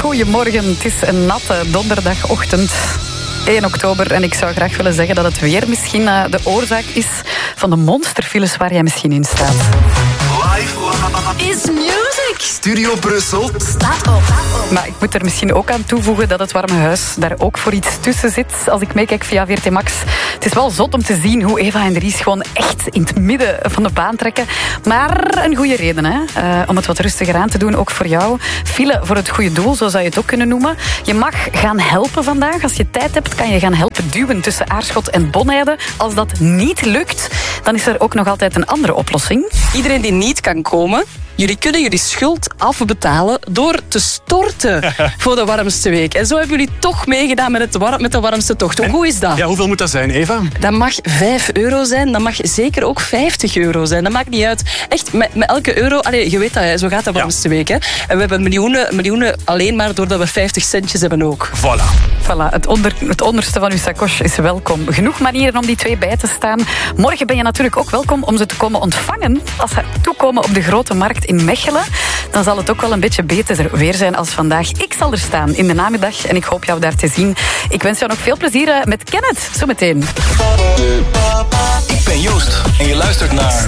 Goedemorgen, het is een natte donderdagochtend. 1 oktober en ik zou graag willen zeggen dat het weer misschien de oorzaak is van de monsterfiles waar jij misschien in staat. Live is music. Studio Brussel Staat op. Maar ik moet er misschien ook aan toevoegen dat het warme huis daar ook voor iets tussen zit. Als ik meekijk via VRT Max. Het is wel zot om te zien hoe Eva en Dries gewoon echt in het midden van de baan trekken. Maar een goede reden, hè? Om het wat rustiger aan te doen, ook voor jou. File voor het goede doel, zo zou je het ook kunnen noemen. Je mag gaan helpen vandaag. Als je tijd hebt, kan je gaan helpen duwen tussen Aarschot en Bonheide. Als dat niet lukt, dan is er ook nog altijd een andere oplossing. Iedereen die niet kan komen, jullie kunnen jullie schuld afbetalen door te storten voor de warmste week. En zo hebben jullie toch meegedaan met de warmste tocht. Hoe goed is dat? Ja, hoeveel moet dat zijn, Eva? Dat mag €5 zijn, dat mag zeker ook €50 zijn. Dat maakt niet uit. Echt, met elke euro... Allee, je weet dat, hè, zo gaat de warmste week. Hè. En we hebben miljoenen alleen maar doordat we 50 centjes hebben ook. Voilà, het onderste van uw sacoche is welkom. Genoeg manieren om die twee bij te staan. Morgen ben je natuurlijk ook welkom om ze te komen ontvangen. Als ze toekomen op de Grote Markt in Mechelen, dan zal het ook wel een beetje beter weer zijn als vandaag. Ik zal er staan in de namiddag en ik hoop jou daar te zien. Ik wens jou nog veel plezier met Kenneth, zometeen. Ik ben Joost en je luistert naar